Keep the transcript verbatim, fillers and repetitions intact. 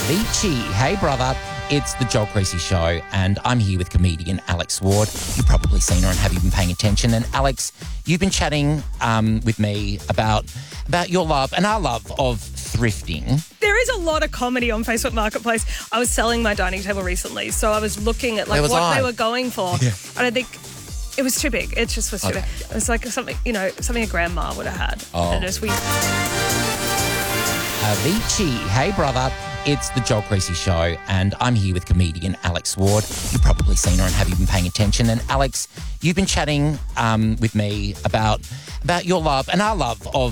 Avicii. Hey, brother. It's the Joel Creasy Show, and I'm here with comedian Alex Ward. You've probably seen her, and have you been paying attention? And Alex, you've been chatting um, with me about about your love and our love of thrifting. There is a lot of comedy on Facebook Marketplace. I was selling my dining table recently, so I was looking at like was what I. they were going for, Yeah. and I think it was too big. It just was too Okay. big. It was like something, you know, something a grandma would have had. Oh. And as we Avicii. Hey, brother. It's the Joel Creasy Show, and I'm here with comedian Alex Ward. You've probably seen her, and have you been paying attention? And Alex, you've been chatting um, with me about about your love and our love of